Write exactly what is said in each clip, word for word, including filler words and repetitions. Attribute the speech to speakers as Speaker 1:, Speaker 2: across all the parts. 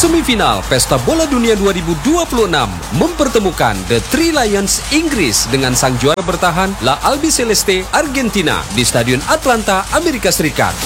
Speaker 1: Semifinal Pesta Bola Dunia dua ribu dua puluh enam mempertemukan The Three Lions Inggris dengan sang juara bertahan La Albiceleste Argentina di Stadion Atlanta, Amerika Serikat.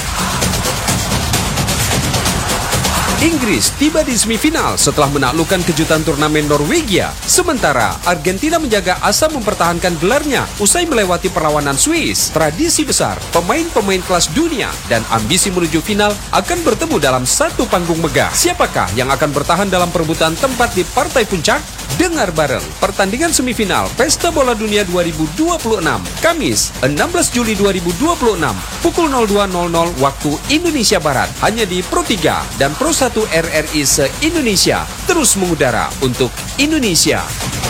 Speaker 1: Inggris tiba di semifinal setelah menaklukkan kejutan turnamen Norwegia. Sementara Argentina menjaga asa mempertahankan gelarnya usai melewati perlawanan Swiss. Tradisi besar, pemain-pemain kelas dunia, dan ambisi menuju final akan bertemu dalam satu panggung megah. Siapakah yang akan bertahan dalam perebutan tempat di partai puncak? Dengar bareng pertandingan semifinal Pesta Bola Dunia dua ribu dua puluh enam, Kamis enam belas Juli dua ribu dua puluh enam, pukul nol dua nol nol waktu Indonesia Barat, hanya di Pro tiga dan Pro satu R R I se-Indonesia, terus mengudara untuk Indonesia.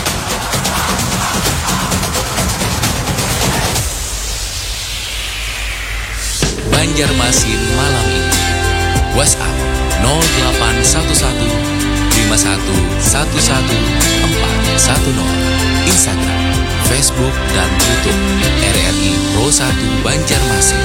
Speaker 2: Banjarmasin malam ini. WhatsApp nol delapan satu satu lima satu satu satu empat satu nol. Instagram, Facebook, dan YouTube R R I Pro satu Banjarmasin.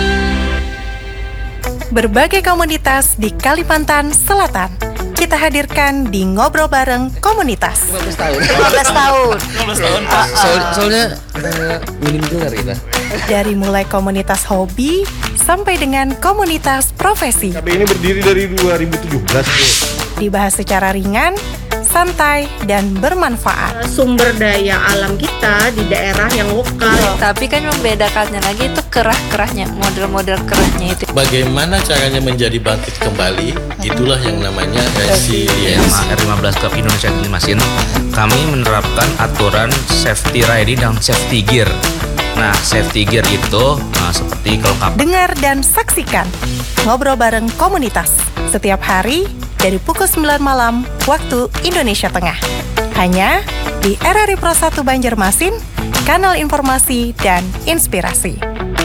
Speaker 3: Berbagai komunitas di Kalimantan Selatan kita hadirkan di Ngobrol Bareng Komunitas.
Speaker 4: lima belas tahun.
Speaker 3: lima belas tahun.
Speaker 4: lima belas tahun. Uh, Soal, soalnya uh, minim gelar kita.
Speaker 3: Dari mulai komunitas hobi sampai dengan komunitas profesi.
Speaker 5: K B ini berdiri dari dua ribu tujuh belas.
Speaker 3: Dibahas secara ringan, santai, dan bermanfaat.
Speaker 6: Sumber daya alam kita di daerah yang lokal.
Speaker 7: Tapi kan membedakannya lagi itu kerah-kerahnya, model-model kerahnya itu.
Speaker 8: Bagaimana caranya menjadi bangkit kembali? Itulah yang namanya resiliensi.
Speaker 9: R lima belas Club Indonesia Kalimasin, kami menerapkan aturan safety riding dan safety gear. Nah, safety gear itu nah, seperti kelengkapan.
Speaker 3: Dengar dan saksikan Ngobrol Bareng Komunitas setiap hari dari pukul sembilan malam waktu Indonesia Tengah. Hanya di R R I Pro satu Banjarmasin, kanal informasi dan inspirasi.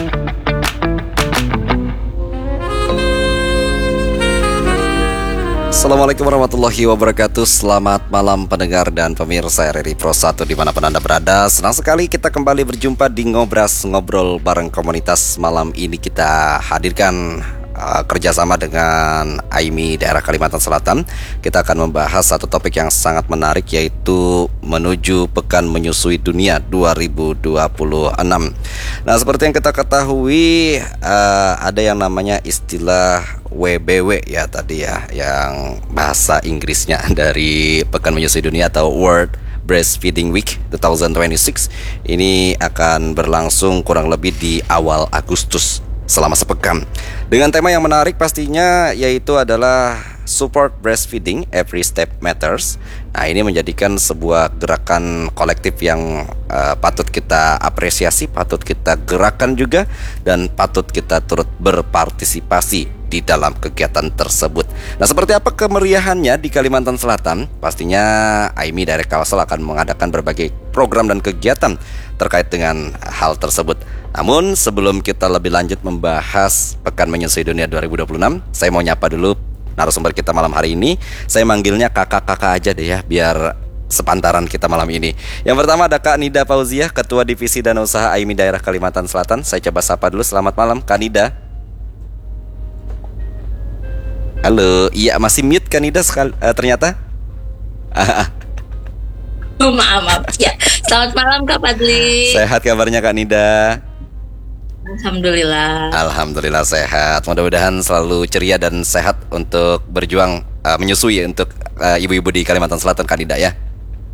Speaker 10: Assalamualaikum warahmatullahi wabarakatuh. Selamat malam pendengar dan pemirsa R R I Pro satu dimanapun Anda berada. Senang sekali kita kembali berjumpa di Ngobras Ngobrol Bareng Komunitas. Malam ini kita hadirkan uh, kerjasama dengan A I M I daerah Kalimantan Selatan. Kita akan membahas satu topik yang sangat menarik, yaitu menuju Pekan Menyusui Dunia dua ribu dua puluh enam. Nah, seperti yang kita ketahui, uh, ada yang namanya istilah W B W ya tadi ya, yang bahasa Inggrisnya dari Pekan Menyusui Dunia atau World Breastfeeding Week dua ribu dua puluh enam. Ini akan berlangsung kurang lebih di awal Agustus selama sepekan, dengan tema yang menarik pastinya, yaitu adalah Support Breastfeeding, Every Step Matters. Nah, ini menjadikan sebuah gerakan kolektif yang uh, patut kita apresiasi, patut kita gerakan juga, dan patut kita turut berpartisipasi di dalam kegiatan tersebut. Nah, seperti apa kemeriahannya di Kalimantan Selatan? Pastinya A I M I daerah Kalsel akan mengadakan berbagai program dan kegiatan terkait dengan hal tersebut. Namun sebelum kita lebih lanjut membahas Pekan Menyusui Dunia dua ribu dua puluh enam, saya mau nyapa dulu narasumber kita malam hari ini. Saya manggilnya kakak-kakak aja deh ya, biar sepantaran kita malam ini. Yang pertama ada Kak Nida Fauziah, Ketua Divisi Dana Usaha A I M I daerah Kalimantan Selatan. Saya coba sapa dulu. Selamat malam Kak Nida. Halo, iya masih mute Kak Nida sekal- uh, ternyata.
Speaker 7: Oh, maaf, maaf. Ya, selamat malam Kak Fadli.
Speaker 10: Sehat kabarnya Kak Nida?
Speaker 7: Alhamdulillah.
Speaker 10: Alhamdulillah sehat. Mudah-mudahan selalu ceria dan sehat untuk berjuang uh, menyusui untuk uh, ibu-ibu di Kalimantan Selatan Kak Nida ya.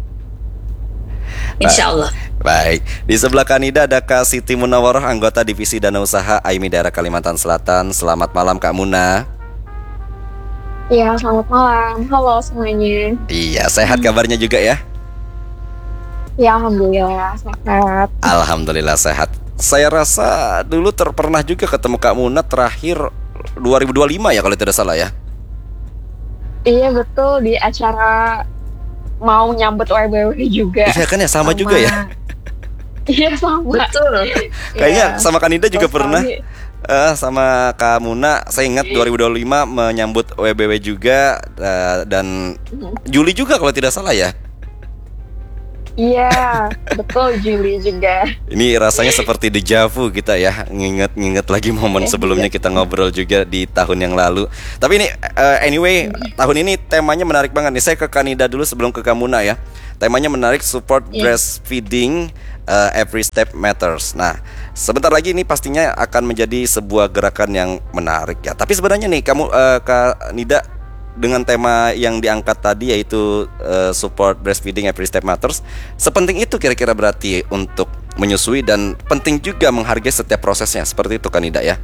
Speaker 7: Insya Allah.
Speaker 10: Baik, di sebelah Kak Nida ada Kak Siti Munawaroh, anggota Divisi Dana Usaha A I M I daerah Kalimantan Selatan. Selamat malam Kak Muna.
Speaker 11: Iya, selamat malam. Halo semuanya.
Speaker 10: Iya, sehat kabarnya juga ya?
Speaker 11: Ya, alhamdulillah sehat.
Speaker 10: Alhamdulillah sehat. Saya rasa dulu ter- pernah juga ketemu Kak Muna terakhir dua ribu dua puluh lima ya kalau tidak salah ya.
Speaker 11: Iya betul, di acara mau nyambut W B W juga.
Speaker 10: Iya kan ya, sama, sama juga ya.
Speaker 11: Iya sama.
Speaker 7: Betul.
Speaker 10: Kayaknya sama Kak Nida juga
Speaker 11: Terus
Speaker 10: pernah.
Speaker 11: kali.
Speaker 10: Uh, sama Kak Muna, saya ingat dua ribu dua puluh lima menyambut W B W juga, uh, dan Juli juga kalau tidak salah ya.
Speaker 11: Iya, betul Juli juga.
Speaker 10: Ini rasanya seperti deja vu kita ya, nginget-nginget lagi momen sebelumnya kita ngobrol juga di tahun yang lalu. Tapi ini uh, anyway, tahun ini temanya menarik banget nih. Saya ke Kanida dulu sebelum ke Kamuna ya. Temanya menarik, support
Speaker 11: Yeah.
Speaker 10: breastfeeding, uh, every step matters. Nah, sebentar lagi ini pastinya akan menjadi sebuah gerakan yang menarik ya. Tapi sebenarnya nih kamu uh, Kak Nida, dengan tema yang diangkat tadi yaitu uh, support breastfeeding every step matters, sepenting itu kira-kira berarti untuk menyusui dan penting juga menghargai setiap prosesnya, seperti itu kan Nida ya?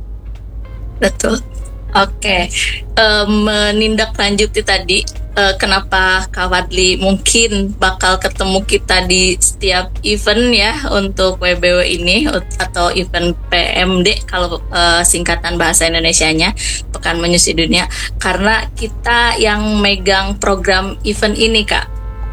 Speaker 12: Betul. Oke, uh, menindaklanjuti tadi, uh, kenapa Kak Fadli mungkin bakal ketemu kita di setiap event ya untuk W B W ini atau event P M D kalau uh, singkatan bahasa Indonesianya, Pekan Menyusui Dunia, karena kita yang megang program event ini Kak.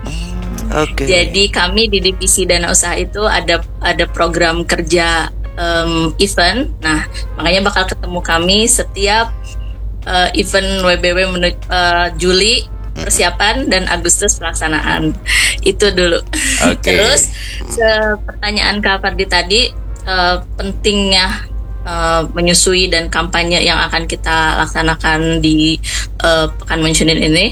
Speaker 10: Oke.
Speaker 12: Jadi kami di divisi dana usaha itu ada ada program kerja um, event. Nah, makanya bakal ketemu kami setiap uh, event W B W menuju uh, Juli persiapan dan Agustus pelaksanaan. Itu dulu.
Speaker 10: Okay.
Speaker 12: Terus se- pertanyaan Kak Fardi tadi, uh, pentingnya uh, menyusui dan kampanye yang akan kita laksanakan di uh, Pekan Menyusui ini.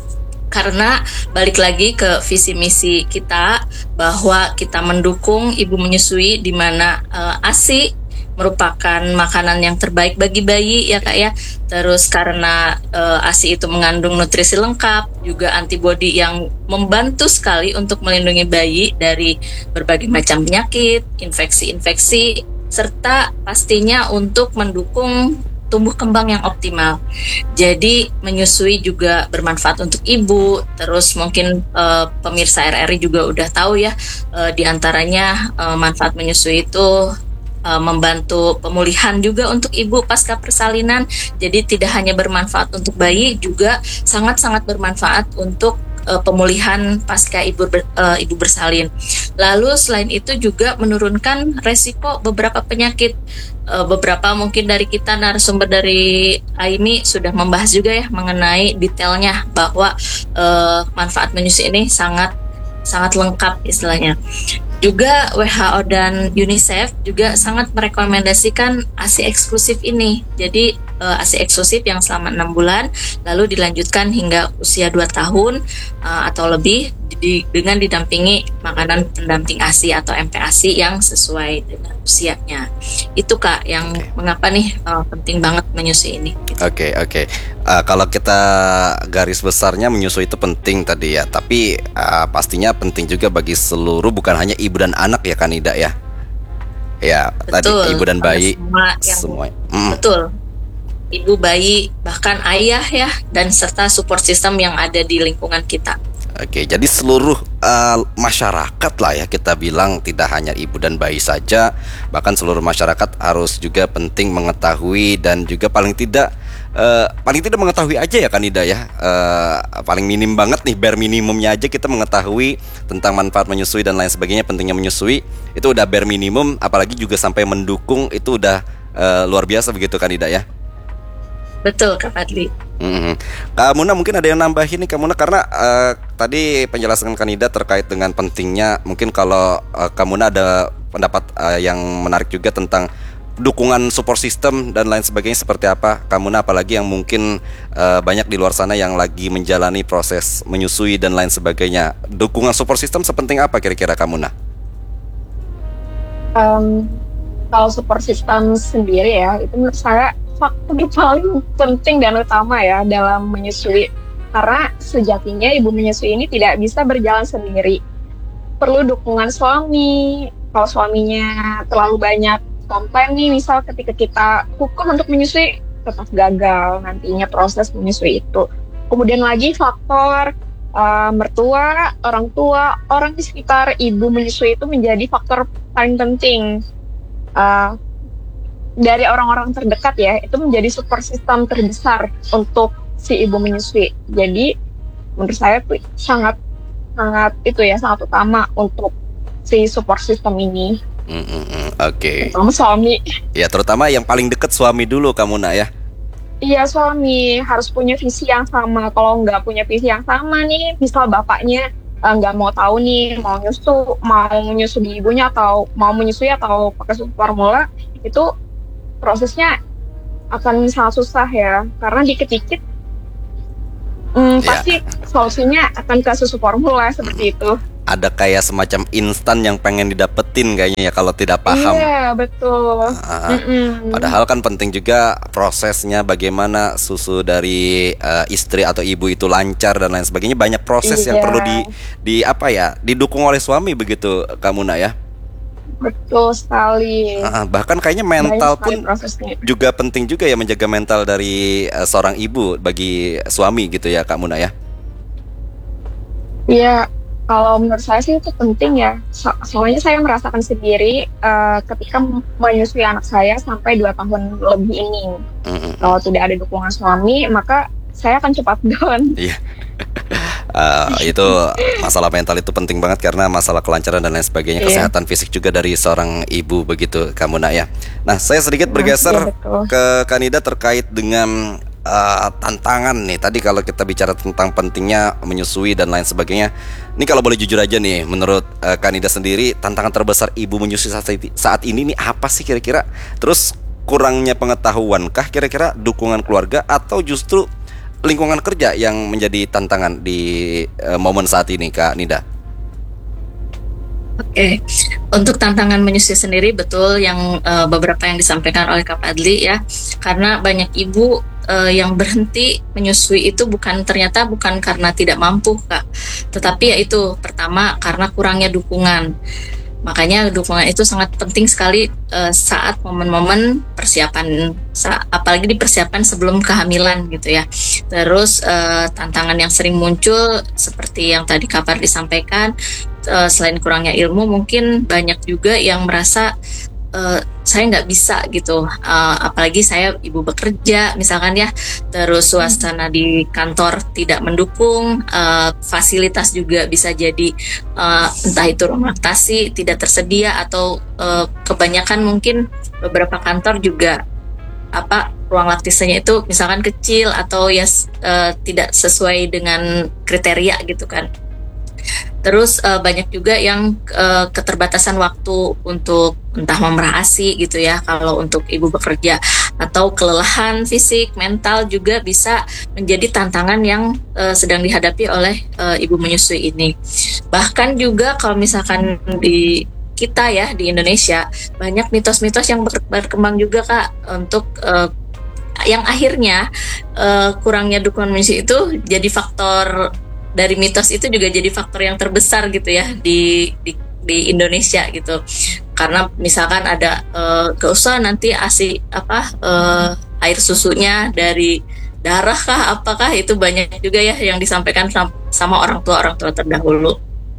Speaker 12: Karena balik lagi ke visi misi kita bahwa kita mendukung ibu menyusui, di mana uh, ASI merupakan makanan yang terbaik bagi bayi ya Kak ya. Terus karena uh, ASI itu mengandung nutrisi lengkap, juga antibodi yang membantu sekali untuk melindungi bayi dari berbagai macam penyakit, infeksi-infeksi, serta pastinya untuk mendukung tumbuh kembang yang optimal. Jadi menyusui juga bermanfaat untuk ibu. Terus mungkin uh, pemirsa R R I juga udah tahu ya, uh, diantaranya uh, manfaat menyusui itu uh, membantu pemulihan juga untuk ibu pasca persalinan. Jadi tidak hanya bermanfaat untuk bayi, juga sangat-sangat bermanfaat untuk uh, pemulihan pasca ibu ber, uh, ibu bersalin. Lalu selain itu juga menurunkan resiko beberapa penyakit. Uh, beberapa mungkin dari kita narasumber dari Aimi sudah membahas juga ya mengenai detailnya bahwa uh, manfaat menyusui ini sangat sangat lengkap istilahnya. Juga W H O dan UNICEF juga sangat merekomendasikan ASI eksklusif ini. Jadi uh, ASI eksklusif yang selama enam bulan lalu dilanjutkan hingga usia dua tahun uh, atau lebih di, dengan didampingi makanan pendamping ASI atau M P ASI yang sesuai dengan usianya. Itu Kak yang okay. Mengapa nih uh, penting banget menyusui ini.
Speaker 10: Oke okay, oke. Okay. Uh, kalau kita garis besarnya menyusui itu penting tadi ya, tapi uh, pastinya penting juga bagi seluruh, bukan hanya ibu dan anak ya Kanida ya. Ya,
Speaker 12: betul,
Speaker 10: tadi ibu dan bayi
Speaker 12: semua, yang,
Speaker 10: semua. Mm.
Speaker 12: Betul. Ibu, bayi, bahkan ayah ya, dan serta support system yang ada di lingkungan kita.
Speaker 10: Oke, jadi seluruh uh, masyarakat lah ya kita bilang, tidak hanya ibu dan bayi saja, bahkan seluruh masyarakat harus juga penting mengetahui dan juga paling tidak uh, paling tidak mengetahui aja ya Kanida ya, uh, paling minim banget nih, bare minimumnya aja kita mengetahui tentang manfaat menyusui dan lain sebagainya, pentingnya menyusui itu udah bare minimum, apalagi juga sampai mendukung itu udah uh, luar biasa begitu Kanida ya.
Speaker 12: Betul Kak Fadli.
Speaker 10: Mm-hmm. Kak Muna mungkin ada yang nambahin nih Kak Muna, karena uh, tadi penjelasan Kanida terkait dengan pentingnya, mungkin kalau uh, Kak Muna ada pendapat uh, yang menarik juga tentang dukungan support system dan lain sebagainya seperti apa Kak Muna, apalagi yang mungkin uh, banyak di luar sana yang lagi menjalani proses menyusui dan lain sebagainya. Dukungan support system sepenting apa kira-kira Kak Muna?
Speaker 11: Um, kalau support system sendiri ya, itu menurut saya faktor paling penting dan utama ya dalam menyusui, karena sejatinya ibu menyusui ini tidak bisa berjalan sendiri, perlu dukungan suami. Kalau suaminya terlalu banyak komplain nih, misal ketika kita hukum untuk menyusui, tetap gagal nantinya proses menyusui itu. Kemudian lagi faktor uh, mertua, orang tua, orang di sekitar ibu menyusui itu menjadi faktor paling penting. uh, Dari orang-orang terdekat ya, itu menjadi support system terbesar untuk si ibu menyusui. Jadi menurut saya tuh sangat sangat itu ya sangat utama untuk si support system ini.
Speaker 10: Mm-mm, Oke. Okay.
Speaker 11: Terutama suami.
Speaker 10: Ya, terutama yang paling dekat suami dulu kamu nak ya.
Speaker 11: Iya, suami harus punya visi yang sama. Kalau nggak punya visi yang sama nih, misal bapaknya nggak uh, mau tahu nih mau nyusu mau nyusu di ibunya atau mau menyusui atau pakai susu formula, itu prosesnya akan sangat susah ya, karena dikit-dikit hmm,
Speaker 10: Ya.
Speaker 11: pasti solusinya akan ke susu formula seperti itu.
Speaker 10: Ada kayak semacam instan yang pengen didapetin kayaknya ya kalau tidak paham.
Speaker 11: Iya betul.
Speaker 10: Ah,
Speaker 11: Mm-mm.
Speaker 10: Padahal kan penting juga prosesnya bagaimana susu dari eh, istri atau ibu itu lancar dan lain sebagainya. Banyak proses yang
Speaker 11: Iya.
Speaker 10: perlu di di apa ya didukung oleh suami begitu, Kak Muna ya.
Speaker 11: Betul sekali.
Speaker 10: Ah, bahkan kayaknya mental
Speaker 11: Banyak sekali
Speaker 10: pun
Speaker 11: prosesnya.
Speaker 10: juga penting juga ya, menjaga mental dari eh, seorang ibu bagi suami gitu ya, Kak Muna ya.
Speaker 11: Iya, kalau menurut saya sih itu penting ya. So- soalnya saya merasakan sendiri eh, ketika menyusui anak saya sampai dua tahun lebih ini.
Speaker 10: Mm-mm.
Speaker 11: Kalau tidak ada dukungan suami, maka saya akan cepat down.
Speaker 10: Iya. Eh, itu masalah mental itu penting banget karena masalah kelancaran dan lain sebagainya,
Speaker 11: Iya.
Speaker 10: kesehatan fisik juga dari seorang ibu begitu, Kak Muna ya. Nah, saya sedikit
Speaker 11: Nah,
Speaker 10: bergeser
Speaker 11: iya, betul.
Speaker 10: ke Kanida terkait dengan eh, tantangan nih. Tadi kalau kita bicara tentang pentingnya menyusui dan lain sebagainya, ini kalau boleh jujur aja nih, menurut eh, Kanida sendiri, tantangan terbesar ibu menyusui saat, saat ini nih apa sih kira-kira? Terus kurangnya pengetahuankah kira-kira, dukungan keluarga, atau justru lingkungan kerja yang menjadi tantangan di eh, momen saat ini, Kak Nida?
Speaker 12: Oke, untuk tantangan menyusui sendiri betul yang eh, beberapa yang disampaikan oleh Kak Fadli ya, karena banyak ibu eh, yang berhenti menyusui itu bukan ternyata bukan karena tidak mampu Kak, tetapi yaitu pertama karena kurangnya dukungan. Makanya dukungan itu sangat penting sekali eh, saat momen-momen persiapan, sa- apalagi dipersiapkan sebelum kehamilan gitu ya. Terus eh, tantangan yang sering muncul seperti yang tadi kabar disampaikan, eh, selain kurangnya ilmu, mungkin banyak juga yang merasa eh, saya nggak bisa gitu. Eh, apalagi saya ibu bekerja misalkan ya, terus suasana di kantor tidak mendukung, eh, fasilitas juga bisa jadi eh, entah itu ruang laktasi tidak tersedia atau eh, kebanyakan mungkin beberapa kantor juga apa ruang laktasenya itu misalkan kecil atau ya eh, tidak sesuai dengan kriteria gitu kan. Terus eh, banyak juga yang eh, keterbatasan waktu untuk entah memerah ASI gitu ya kalau untuk ibu bekerja, atau kelelahan fisik, mental juga bisa menjadi tantangan yang eh, sedang dihadapi oleh eh, ibu menyusui ini. Bahkan juga kalau misalkan di kita ya di Indonesia banyak mitos-mitos yang ber- berkembang juga Kak, untuk eh, yang akhirnya eh, kurangnya dukungan menyusui itu jadi faktor dari mitos itu juga jadi faktor yang terbesar gitu ya di di, di Indonesia gitu, karena misalkan ada uh, gak usah nanti ASI apa uh, air susunya dari darah kah apakah, itu banyak juga ya yang disampaikan sama, sama orang tua orang tua terdahulu.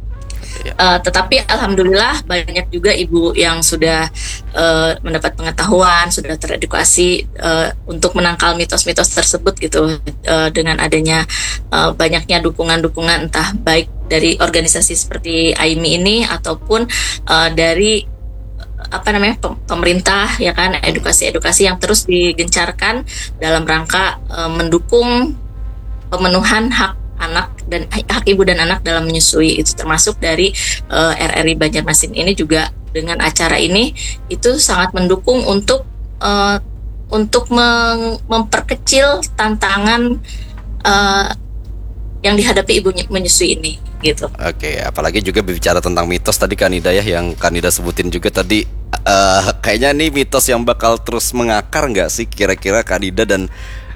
Speaker 12: Uh, tetapi alhamdulillah banyak juga ibu yang sudah uh, mendapat pengetahuan, sudah teredukasi uh, untuk menangkal mitos-mitos tersebut gitu, uh, dengan adanya uh, banyaknya dukungan-dukungan entah baik dari organisasi seperti A I M I ini ataupun uh, dari apa namanya pem- pemerintah ya kan, edukasi-edukasi yang terus digencarkan dalam rangka uh, mendukung pemenuhan hak anak dan hak ibu dan anak dalam menyusui, itu termasuk dari uh, R R I Banjarmasin ini juga dengan acara ini itu sangat mendukung untuk uh, untuk meng- memperkecil tantangan uh, yang dihadapi ibu menyusui ini gitu.
Speaker 10: Oke, apalagi juga berbicara tentang mitos tadi Kanida ya, yang Kanida sebutin juga tadi, eh, kayaknya nih mitos yang bakal terus mengakar nggak sih kira-kira Kanida, dan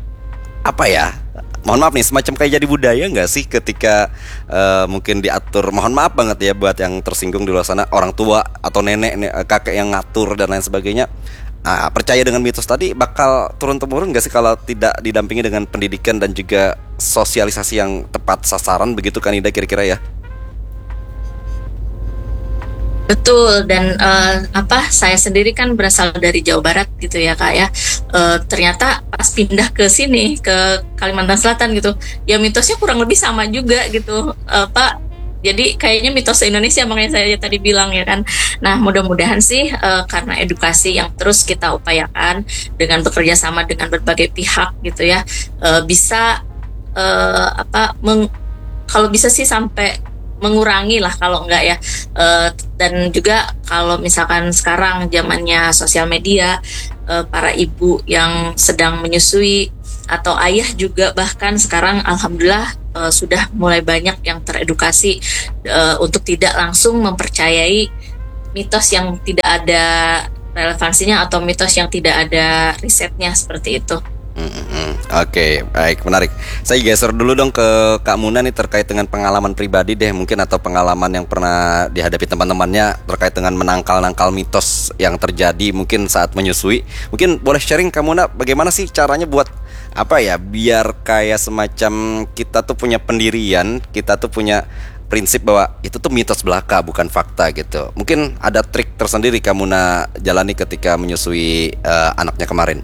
Speaker 10: apa ya? Mohon maaf nih, semacam kayak jadi budaya nggak sih ketika uh, mungkin diatur, mohon maaf banget ya buat yang tersinggung di luar sana, orang tua atau nenek, ne- kakek yang ngatur dan lain sebagainya. Nah, percaya dengan mitos tadi bakal turun-temurun nggak sih kalau tidak didampingi dengan pendidikan dan juga sosialisasi yang tepat sasaran begitu Kanida kira-kira ya?
Speaker 12: Betul, dan uh, apa saya sendiri kan berasal dari Jawa Barat gitu ya Kak ya. Uh, ternyata pas pindah ke sini ke Kalimantan Selatan gitu, ya mitosnya kurang lebih sama juga gitu. Uh, Pak, jadi kayaknya mitos Indonesia, makanya saya tadi bilang ya kan. Nah, mudah-mudahan sih uh, karena edukasi yang terus kita upayakan dengan bekerja sama dengan berbagai pihak gitu ya, uh, bisa uh, apa meng, kalau bisa sih sampai mengurangi lah kalau enggak ya. Uh, dan juga kalau misalkan sekarang zamannya sosial media, uh, para ibu yang sedang menyusui atau ayah juga bahkan sekarang alhamdulillah uh, sudah mulai banyak yang teredukasi uh, untuk tidak langsung mempercayai mitos yang tidak ada relevansinya atau mitos yang tidak ada risetnya seperti itu.
Speaker 10: Mm-hmm. Oke, okay, baik, menarik. Saya geser dulu dong ke Kak Muna nih terkait dengan pengalaman pribadi deh mungkin atau pengalaman yang pernah dihadapi teman-temannya terkait dengan menangkal-nangkal mitos yang terjadi mungkin saat menyusui. Mungkin boleh sharing Kak Muna bagaimana sih caranya buat apa ya biar kayak semacam kita tuh punya pendirian, kita tuh punya prinsip bahwa itu tuh mitos belaka bukan fakta gitu. Mungkin ada trik tersendiri Kak Muna jalani ketika menyusui uh, anaknya kemarin.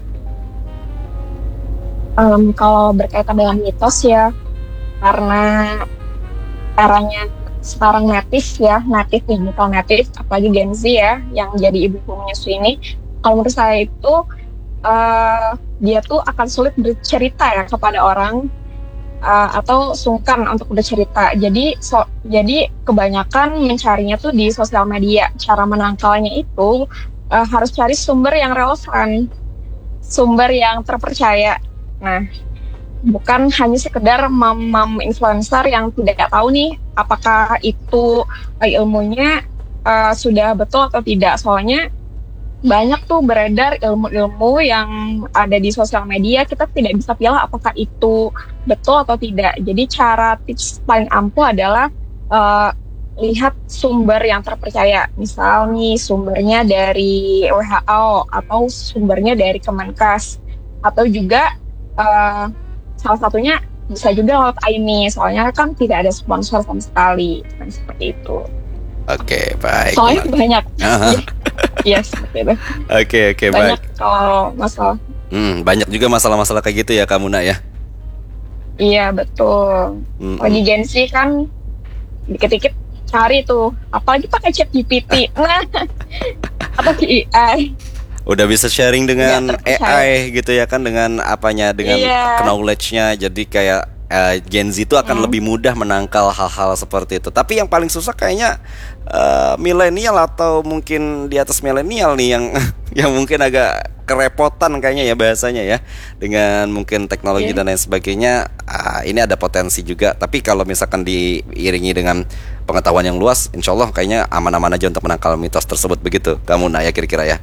Speaker 11: Um, kalau berkaitan dengan mitos ya, karena eranya sekarang natif ya, natif digital natif, apalagi Gen Z ya, yang jadi ibu menyusui ini, kalau menurut saya itu uh, dia tuh akan sulit bercerita ya kepada orang uh, atau sungkan untuk bercerita. Jadi, so, jadi kebanyakan mencarinya tuh di sosial media. Cara menangkalnya itu uh, harus cari sumber yang relevan, sumber yang terpercaya. Nah, bukan hanya sekedar mam-mam influencer yang tidak tahu nih apakah itu uh, ilmunya uh, sudah betul atau tidak. Soalnya banyak tuh beredar ilmu-ilmu yang ada di sosial media, kita tidak bisa pilih apakah itu betul atau tidak. Jadi cara tips paling ampuh adalah uh, lihat sumber yang terpercaya. Misal nih sumbernya dari W H O atau sumbernya dari Kemenkes atau juga Uh, salah satunya bisa juga lewat Aimi, soalnya kan tidak ada sponsor sama sekali, kan seperti itu.
Speaker 10: Oke, baik.
Speaker 11: Soalnya banyak. Iya, seperti itu.
Speaker 10: Oke, oke, baik.
Speaker 11: Banyak kalau masalah.
Speaker 10: Hmm, banyak juga masalah-masalah kayak gitu ya, Kak Muna ya.
Speaker 11: Iya, betul.
Speaker 10: Hmm.
Speaker 11: Lagi Gen Z kan dikit-dikit cari tuh, apalagi pakai Chat G P T. Nah, atau A I.
Speaker 10: Udah bisa sharing dengan A I gitu ya kan, dengan apanya, dengan
Speaker 11: yeah.
Speaker 10: knowledge-nya. Jadi kayak uh, Gen Z itu akan hmm. lebih mudah menangkal hal-hal seperti itu. Tapi yang paling susah kayaknya uh, milenial atau mungkin di atas milenial nih yang yang mungkin agak kerepotan kayaknya ya bahasanya ya, dengan mungkin teknologi yeah. dan lain sebagainya. Uh, ini ada potensi juga. Tapi kalau misalkan diiringi dengan pengetahuan yang luas, insya Allah kayaknya aman-aman aja untuk menangkal mitos tersebut begitu. Kamu Naya kira-kira ya?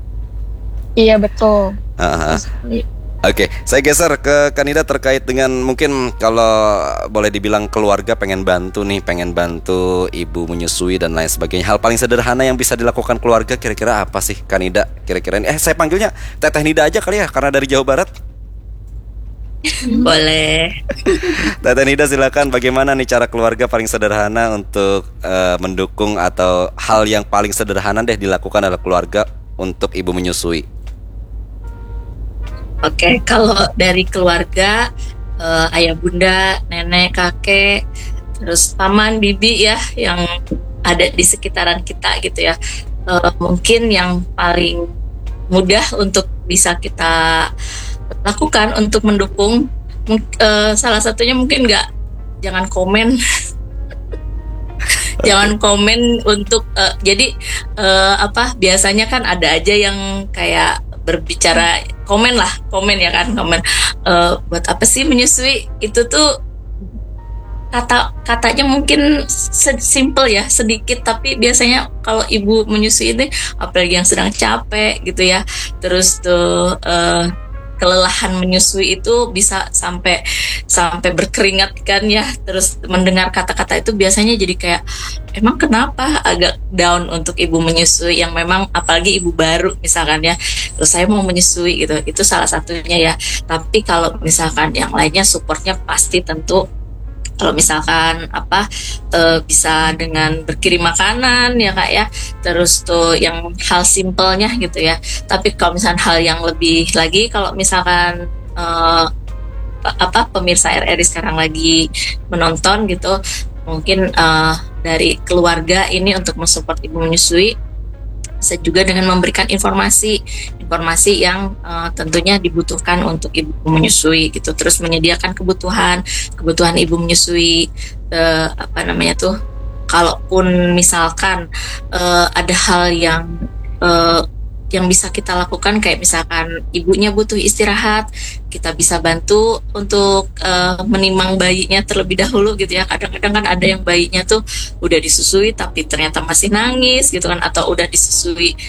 Speaker 11: Iya betul.
Speaker 10: Uh-huh. Oke, okay. Saya geser ke Kanida terkait dengan mungkin kalau boleh dibilang keluarga pengen bantu nih, pengen bantu ibu menyusui dan lain sebagainya. Hal paling sederhana yang bisa dilakukan keluarga kira-kira apa sih Kanida? Kira-kira ini, eh saya panggilnya Teteh Nida aja kali ya, karena dari Jawa Barat.
Speaker 12: Boleh.
Speaker 10: Teteh Nida silakan, bagaimana nih cara keluarga paling sederhana untuk uh, mendukung atau hal yang paling sederhana deh dilakukan oleh keluarga untuk ibu menyusui?
Speaker 12: Oke, okay, kalau dari keluarga, uh, ayah bunda, nenek, kakek, terus paman, bibi ya, yang ada di sekitaran kita gitu ya, uh, mungkin yang paling mudah untuk bisa kita lakukan untuk mendukung, uh, salah satunya mungkin nggak, jangan komen. Jangan komen untuk uh, jadi uh, apa biasanya kan ada aja yang kayak berbicara komen lah komen ya kan komen uh, buat apa sih menyusui, itu tuh kata katanya mungkin simple ya sedikit, tapi biasanya kalau ibu menyusui ini apalagi yang sedang capek gitu ya, terus tuh uh, kelelahan menyusui itu bisa sampai sampai berkeringat kan ya, terus mendengar kata-kata itu biasanya jadi kayak emang kenapa agak down untuk ibu menyusui yang memang apalagi ibu baru misalkan ya, terus saya mau menyusui gitu, itu salah satunya ya. Tapi kalau misalkan yang lainnya supportnya pasti tentu kalau misalkan apa e, bisa dengan berkirim makanan ya kak ya, terus tuh yang hal simpelnya gitu ya. Tapi kalau misalkan hal yang lebih lagi, kalau misalkan e, apa pemirsa R R I sekarang lagi menonton gitu, mungkin e, dari keluarga ini untuk mensupport ibu menyusui, bisa juga dengan memberikan informasi informasi yang uh, tentunya dibutuhkan untuk ibu menyusui gitu, terus menyediakan kebutuhan kebutuhan ibu menyusui, uh, apa namanya tuh kalaupun misalkan uh, ada hal yang uh, yang bisa kita lakukan, kayak misalkan ibunya butuh istirahat, kita bisa bantu untuk uh, menimang bayinya terlebih dahulu gitu ya. Kadang-kadang kan ada yang bayinya tuh udah disusui tapi ternyata masih nangis gitu kan, atau udah disusui